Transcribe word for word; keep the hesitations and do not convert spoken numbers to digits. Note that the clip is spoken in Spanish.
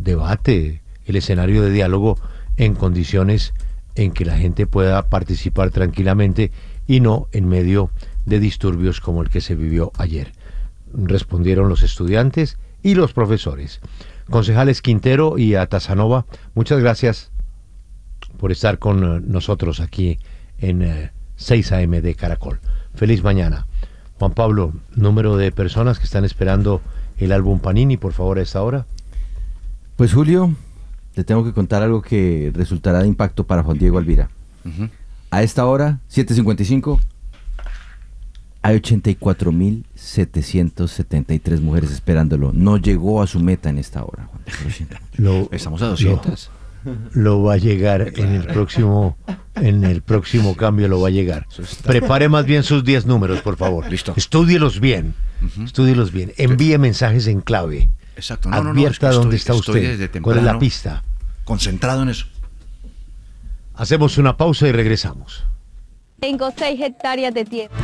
debate, el escenario de diálogo en condiciones en que la gente pueda participar tranquilamente y no en medio de disturbios como el que se vivió ayer. Respondieron los estudiantes y los profesores. Concejales Quintero y Atazanova, muchas gracias por estar con nosotros aquí en eh, seis a eme de Caracol. Feliz mañana. Juan Pablo, número de personas que están esperando el álbum Panini, por favor, a esta hora. Pues Julio, te tengo que contar algo que resultará de impacto para Juan Diego Alvira. Uh-huh. A esta hora, siete cincuenta y cinco, hay ochenta y cuatro mil setecientos setenta y tres mujeres esperándolo. No llegó a su meta en esta hora, Juan. Lo, Estamos a doscientas. Lo, lo va a llegar en el próximo en el próximo cambio, lo va a llegar. Prepare más bien sus diez números, por favor. Listo. Estúdielos bien. Uh-huh. Estúdielos bien. Envíe mensajes en clave. Exacto. No, Advierta no, no, dónde estoy, está usted. ¿Cuál es la pista? Concentrado en eso. Hacemos una pausa y regresamos. Tengo seis hectáreas de tierra.